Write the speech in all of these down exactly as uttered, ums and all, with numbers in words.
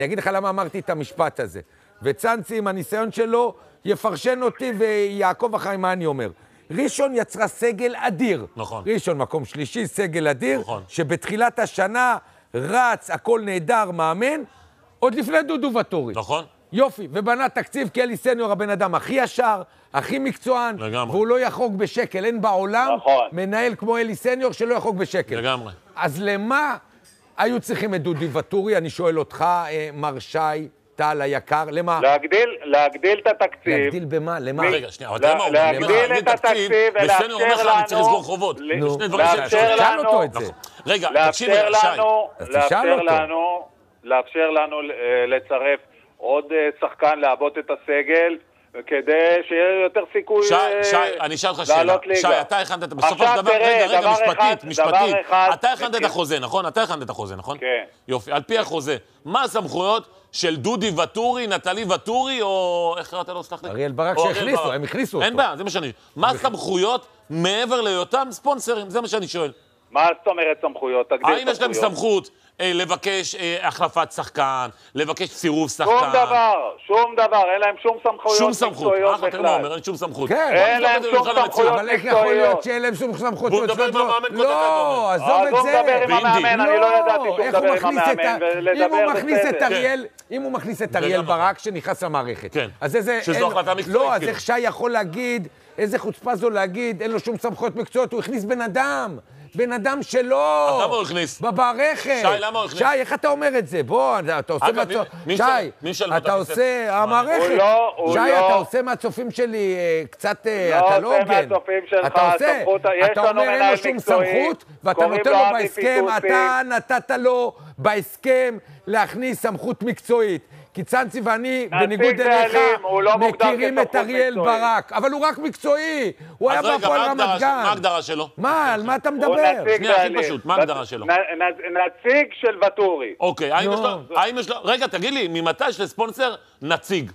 אני אגיד לך למה אמרתי את המשפט הזה. וצאנצי עם הניסיון שלו יפרשן אותי ויעקב אחרי מה אני אומר. ראשון יצרה סגל אדיר. נכון. ראשון מקום שלישי, סגל אדיר, נכון. שבתחילת השנה רץ, הכל נהדר, מאמן, עוד לפני דודו וטורי. נכון. יופי, ובנה תקציב, כי אלי סניור הבן אדם הכי ישר, הכי מקצוען, לגמרי. והוא לא יחרוג בשקל. אין בעולם נכון. מנהל כמו אלי סניור שלא יחרוג בשקל. לגמרי. אז למה היו צריכים את דודי וטורי? אני שואל אותך, אה, מר שי, טל היקר, למה? להגדיל, להגדיל את התקציב. להגדיל במה? למה? רגע, שנייה, אבל תראה מה הוא אומר. להגדיל את התקציב וסניור אומר לך, אני צריך לסגור חובות. נו, שני דברים לאפשר שאפשר. תשאל אותו את זה. נכון. רגע, תקשיב לאפשר רגע, שי. לנו, אז תשאל לאפשר אותו. לנו, לאפשר לנו אה, לצרף עוד אה, שחקן לעבות את הסגל, כדי שיהיה יותר סיכוי שי, אה, שי, אני אשאל אותך שאלה. לעלות ליגה. שי, אתה הכנת את... בסופו של עכשיו דבר, תראה, רגע, רגע, דבר משפטית, אחד, משפטית. דבר אחד, אתה הכנת את מכיר. החוזה, נכון? אתה הכנת את החוזה, נכון? כן. יופי, על פי החוזה. מה הסמכויות של דודי וטורי, נטלי וטורי, או איך קראת לו, סלח לי? אריאל ברק או אריאל שהכניסו, ברק. הם הכניסו אותו. אין בעיה, זה מה שאני... מה הסמכויות מעבר להיותם ספונסרים? זה מה שאני שואל. מה זאת אומרת סמכויות? תגדיר האם יש להם סמכויות. סמכות אה, לבקש אה, החלפת שחקן, לבקש סירוב שחקן? שום דבר, שום דבר, אין להם שום סמכויות שום סמכות. מקצועיות אחלה, תראה מה בכלל. אומר, אין שום סמכות. כן. בוא אין נבדוק להם את זה שום במבחן המציאות. סמכויות. אבל איך יכול להיות מקצועיות. שאין להם שום סמכות? בוא נדבר עם המאמן קודם, אתה לא, אומר. עזוב אז את הוא זה. מדבר עם המאמן, אני לא ידעתי שהוא איך הוא מדבר עם מכניס את המאמן, ה- ולדבר אם הוא מכניס את בסדר. אריאל, אם הוא מכניס את אריאל גם ברק שנכנס למערכת. כן. אז איזה... שזו אין- החלטה מקצועית, לא, אז כאילו. איך שי יכול להגיד, איזה חוצפה זו להגיד, אין לו שום סמכויות מקצועיות, הוא הכניס בן אדם. בן אדם שלו. אז למה הוא הכניס? במערכת. שי, למה הוא הכניס? שי, איך אתה אומר את זה? בוא, אתה עושה... אגב, מי- מהצופ- מי שי, משלם- מי משלם את אתה הכסף? עושה... מה? המערכת. הוא לא, הוא שי, לא. אתה עושה מהצופים שלי אה, קצת... אה, לא אתה לא עושה הוגן. מהצופים שלך, אתה עושה, הסמכות- יש אתה לנו אומר אין מנהל לו שום מקצועי, סמכות, ואתה קוראים נותן לו לו אבי בהסכם, פיטוסי. אתה נתת לו בהסכם להכניס סמכות מקצועית. כי צאנצי ואני, בניגוד אליך, בעלים, הוא לא מוגדר מכירים את כסמכות אריאל מקצועית. ברק. אבל הוא רק מקצועי. הוא היה אז רגע, בהפועל מה רמת ההגדרה של- גן. מה ההגדרה שלו? מה, על מה אתה הוא מדבר? נציג שנייה, הכי בעלים. פשוט, מה ההגדרה שלו? נ- נ- נציג של וטורי. אוקיי, האם לא. יש לו... האם יש לו... רגע, תגיד לי, ממתי יש לספונסר נציג?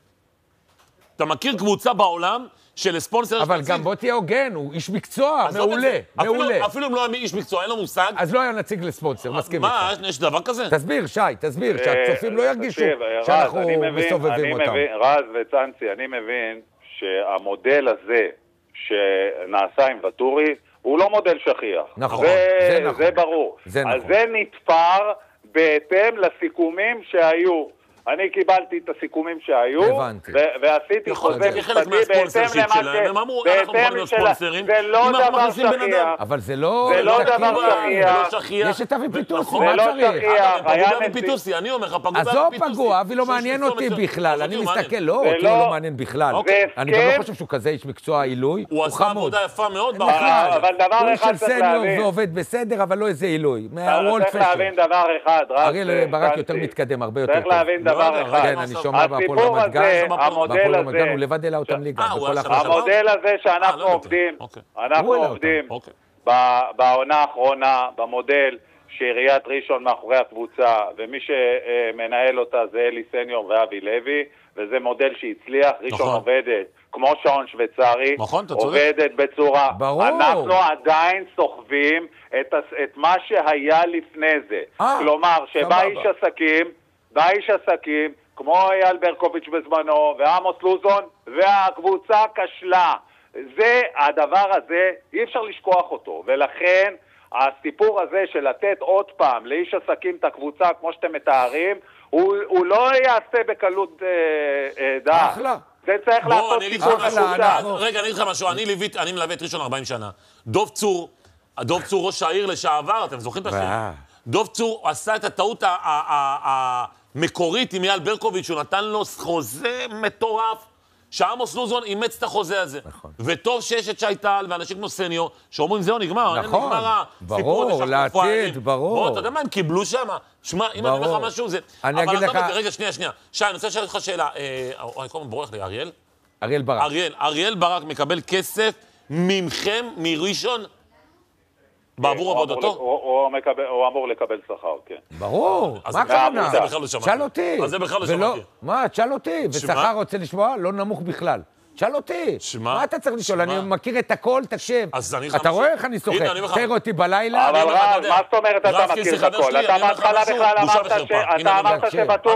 אתה מכיר קבוצה בעולם שלספונסר יש אבל נציג? גם בוא תהיה הוגן, הוא איש מקצוע, עזוב את מעולה, זה. אפילו- מעולה. אפילו אם לא היה איש מקצוע, אין לו מושג. אז לא היה נציג לספונסר, מסכים איתך. מה, יש- יש דבר כזה? תסביר, שי, תסביר, שהצופים לא ירגישו תקשיב, רז, שאנחנו אני מבין- מסובבים אני אותם. מבין, רז וצאנצי, אני מבין שהמודל הזה שנעשה עם וטורי הוא לא מודל שכיח. נכון, זה, זה נכון. זה ברור. זה אז נכון. זה נתפר בהתאם לסיכומים שהיו. אני קיבלתי את הסיכומים שהיו, הבנתי. ו- ועשיתי יכול חוזה להיות שחלק משפטי בהתאם מהספונסרשיפ למה שלהם, הם אמרו, אנחנו בהתאם מוכנים להיות של- ספונסרים, זה לא אם אנחנו דבר מכניסים בן אדם. שכיח. אבל זה לא... זה לא שכיח. דבר שכיח. זה לא שכיח. יש את אבי פיטוסי, נכון. מה זה לא צריך? שכיח. אגב, הם היה פגעו באבי נציג. פיטוסי, אני אומר לך, פגעו באבי עזוב פיטוסי. פגוע, אבי לא שיש מעניין מקצוע אותי מסוים. בכלל, אז אני אותי הוא מסתכל, מעניין. לא, זה אותי הוא לא- לא מעניין בכלל. זה אני גם הסכם- לא חושב שהוא כזה איש מקצוע עילוי, הוא הוא עשה חמוד. עבודה יפה מאוד נכון. בעולם. אבל דבר הוא אחד איש של צריך סניור להבין. ועובד בסדר, אבל לא איזה עילוי. אתה מהוולד צריך להבין פשן. דבר אחד, רז אריאל ברק וצאנצי. יותר מתקדם, הרבה יותר צריך טוב. להבין לא דבר יודע, אחד. כן, אני שומע בהפועל הסיפור רמת גן, הזה, בהפועל המודל רמת גן, הוא הזה, לבד העלה אותם ליגה. אה, הוא בכל היה החברה. שם. המודל הזה אה, לא שאנחנו ידעתי. עובדים, אוקיי. הוא אנחנו העלה עובדים אוקיי. ב- בעונה האחרונה, במודל שעיריית ראשון מאחורי הקבוצה, ומי שמנהל אותה זה אלי סניור ואבי לוי, וזה מודל שהצליח, ראשון נכון. עובדת כמו שעון שוויצרי, נכון, אתה צודק. עובדת בצורה, ברור. אנחנו עדיין סוחבים את, הס- את מה שהיה לפני זה, אה, כלומר שבא סבבה. איש עסקים, בא איש עסקים, כמו אייל ברקוביץ' בזמנו, ועמוס לוזון, והקבוצה כשלה. זה, הדבר הזה, אי אפשר לשכוח אותו, ולכן הסיפור הזה של לתת עוד פעם לאיש עסקים את הקבוצה כמו שאתם מתארים, הוא, הוא לא יעשה בקלות אה, אה, דעת. אחלה. זה צריך בוא, לעשות אני אגיד לך סיפור משהו. אחלה, מחודש. רגע, אני אגיד לך משהו. אני ליווית- אני מלווה את ראשון ארבעים שנה. דוב צור, דוב צור ראש העיר לשעבר, אתם זוכרים את השם? אה. דוב צור עשה את הטעות ה- ה- ה- המקורית עם אייל ברקוביץ', הוא נתן לו חוזה מטורף, שעמוס לוזון אימץ את החוזה הזה. נכון. וטוב שיש את שי טל ואנשים כמו סניור, שאומרים זהו, נגמר, נכון. נגמר ברור, הסיפור הזה שאנחנו לעתיד, פראיירים. ברור. בוא, אתה יודע מה הם קיבלו שם? שמע, אם אני אומר ברור. לך משהו, זה... אני אבל אגיד עזוב לך- את זה, רגע, שנייה, שנייה. שי, אני רוצה לשאול אותך שאלה. אה, אוי, כל הזמן בורח לי, אריאל? אריאל ברק. אריאל, אריאל ברק מקבל כסף ממכם, מראשון, בעבור הוא עבודתו? אמור- הוא- הוא מקבל- הוא אמור לקבל שכר, כן. ברור, אז מה זה- הכוונה? זה בכלל לא שמעתי. שאל אותי. אז זה בכלל לא ולא- שמעתי. מה, תשאל אותי. שמה? ושכר רוצה לשמוע? לא נמוך בכלל. תשאל אותי. שמה? מה אתה צריך לשאול? אני מכיר את הכל, תקשב. אז אני אתה רואה איך אני שוחק? תראה אותי בלילה. אבל רב, מה זאת אומרת אתה מכיר את הכל? אתה בהתחלה בכלל אמרת שבטוח